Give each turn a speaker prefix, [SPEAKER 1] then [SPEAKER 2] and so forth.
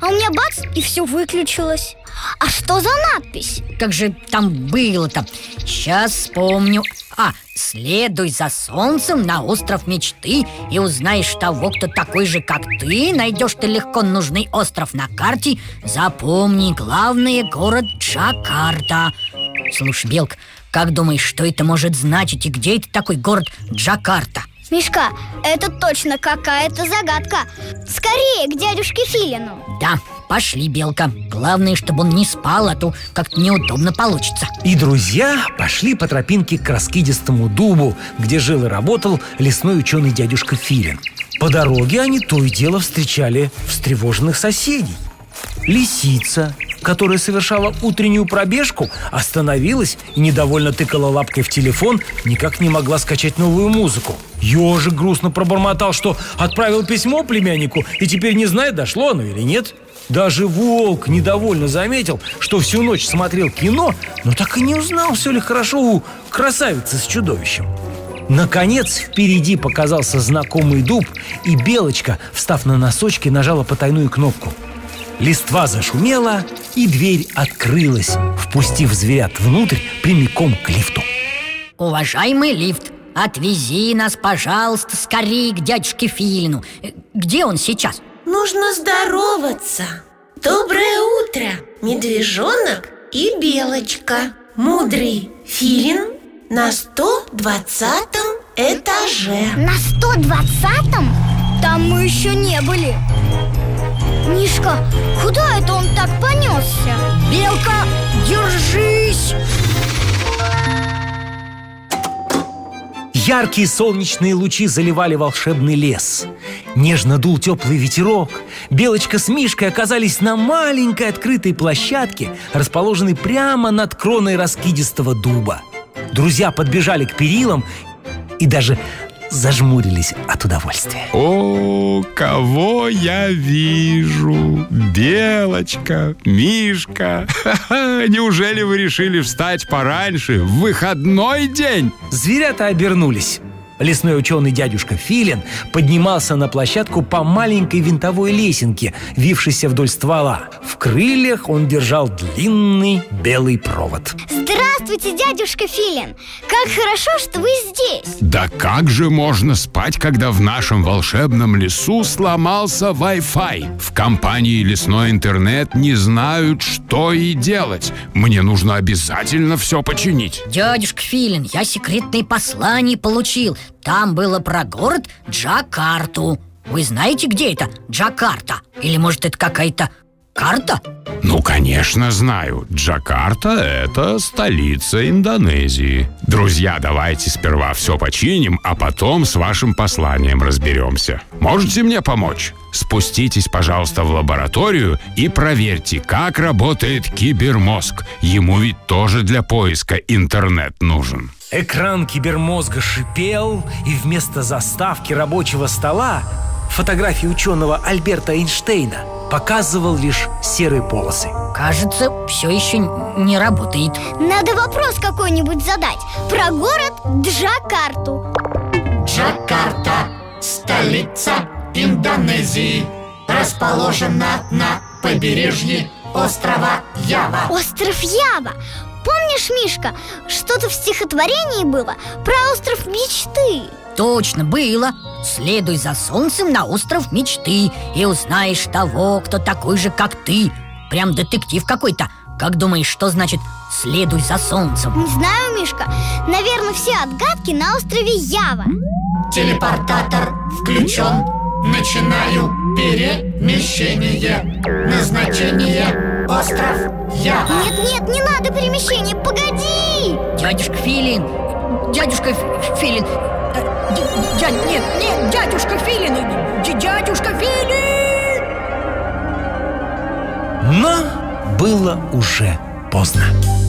[SPEAKER 1] А у меня бац, и все выключилось. А что за надпись?
[SPEAKER 2] Как же там было-то? Сейчас вспомню. Следуй за солнцем на остров мечты и узнаешь того, кто такой же, как ты. Найдешь ты легко нужный остров на карте. Запомни, главный город Джакарта. Слушай, Белка, как думаешь, что это может значить и где это такой город Джакарта?
[SPEAKER 1] Мишка, это точно какая-то загадка. Скорее к дядюшке Филину.
[SPEAKER 2] Да, пошли, Белка. Главное, чтобы он не спал, а то как-то неудобно получится.
[SPEAKER 3] И друзья пошли по тропинке к раскидистому дубу, где жил и работал лесной ученый дядюшка Филин. По дороге они то и дело встречали встревоженных соседей. Лисица, которая совершала утреннюю пробежку, остановилась и недовольно тыкала лапкой в телефон, никак не могла скачать новую музыку. Ежик грустно пробормотал, что отправил письмо племяннику и теперь не знает, дошло оно или нет. Даже волк недовольно заметил, что всю ночь смотрел кино, но так и не узнал, все ли хорошо у красавицы с чудовищем. Наконец впереди показался знакомый дуб, и Белочка, встав на носочки, нажала потайную кнопку. Листва зашумела, и дверь открылась, впустив зверят внутрь прямиком к лифту.
[SPEAKER 2] Уважаемый лифт, отвези нас, пожалуйста, скорее к дядюшке Филину. Где он сейчас?
[SPEAKER 4] Нужно здороваться. Доброе утро, медвежонок и Белочка. Мудрый Филин на 120-м этаже.
[SPEAKER 1] На 120-м? Там мы еще не были. Мишка, куда это он так понесся?
[SPEAKER 2] Белка, держись!
[SPEAKER 3] Яркие солнечные лучи заливали волшебный лес. Нежно дул теплый ветерок. Белочка с Мишкой оказались на маленькой открытой площадке, расположенной прямо над кроной раскидистого дуба. Друзья подбежали к перилам и даже зажмурились от удовольствия.
[SPEAKER 5] О, кого я вижу! Белочка, Мишка! Ха-ха, неужели вы решили встать пораньше в выходной день?
[SPEAKER 3] Зверята обернулись. Лесной ученый дядюшка Филин поднимался на площадку по маленькой винтовой лесенке, вившейся вдоль ствола. В крыльях он держал длинный белый провод.
[SPEAKER 1] Здравствуйте, дядюшка Филин! Как хорошо, что вы здесь!
[SPEAKER 5] Да как же можно спать, когда в нашем волшебном лесу сломался Wi-Fi? В компании «Лесной интернет» не знают, что и делать. Мне нужно обязательно все починить.
[SPEAKER 2] Дядюшка Филин, я секретное послание получил. Там было про город Джакарту. Вы знаете, где это Джакарта? Или, может, это какая-то карта?
[SPEAKER 5] Ну, конечно, знаю. Джакарта – это столица Индонезии. Друзья, давайте сперва все починим, а потом с вашим посланием разберемся. Можете мне помочь? Спуститесь, пожалуйста, в лабораторию и проверьте, как работает кибермозг. Ему ведь тоже для поиска интернет нужен.
[SPEAKER 3] Экран кибермозга шипел, и вместо заставки рабочего стола фотографии ученого Альберта Эйнштейна показывал лишь серые полосы.
[SPEAKER 2] Кажется, все еще не работает.
[SPEAKER 1] Надо вопрос какой-нибудь задать про город Джакарту.
[SPEAKER 6] Джакарта, столица Индонезии, расположена на побережье острова Ява.
[SPEAKER 1] Остров Ява. Помнишь, Мишка, что-то в стихотворении было про остров мечты?
[SPEAKER 2] Точно, было. Следуй за солнцем на остров мечты и узнаешь того, кто такой же, как ты. Прям детектив какой-то. Как думаешь, что значит «следуй за солнцем»?
[SPEAKER 1] Не знаю, Мишка. Наверное, все отгадки на острове Ява.
[SPEAKER 6] Телепортатор включен. Начинаю перемещение. Назначение остров Ява.
[SPEAKER 1] Нет, не надо перемещения, погоди!
[SPEAKER 2] Дядюшка Филин! Дядюшка Филин! Нет, дядюшка Филин! Дядюшка Филин!
[SPEAKER 3] Но было уже поздно.